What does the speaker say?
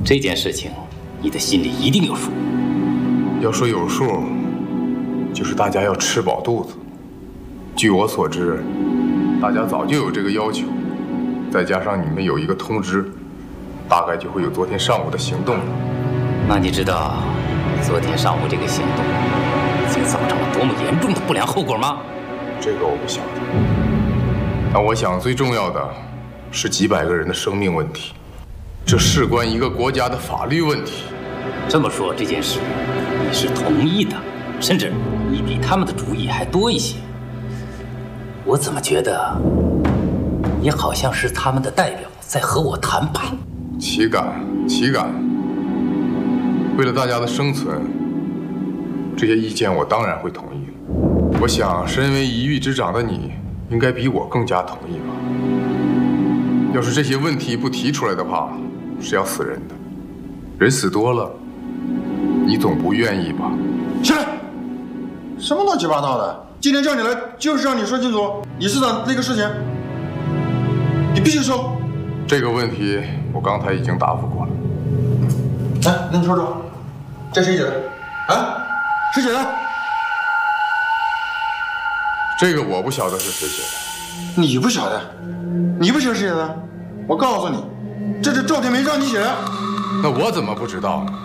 这件事情，你的心里一定有数。 要说有数，就是大家要吃饱肚子。据我所知，大家早就有这个要求，再加上你们有一个通知，大概就会有昨天上午的行动了。 那你知道昨天上午这个行动已经造成了多么严重的不良后果吗？ 这个我不晓得。但我想最重要的是几百个人的生命问题，这事关一个国家的法律问题。 这么说，这件事你是同意的，甚至你比他们的主意还多一些。我怎么觉得你好像是他们的代表，在和我谈判？ 岂敢，岂敢！为了大家的生存，这些意见我当然会同意。我想，身为一狱之长的你，应该比我更加同意吧。要是这些问题不提出来的话，是要死人的。人死多了，你总不愿意吧？ 起来！什么乱七八糟的！今天叫你来，就是让你说清楚李市长那个事情，你必须说。 这个问题我刚才已经答复过了。 来，那你说说，这谁写的？啊，谁写的？ 这个我不晓得是谁写的。 你不晓得？你不晓得谁写的？我告诉你，这是赵天梅让你写的。 那我怎么不知道呢？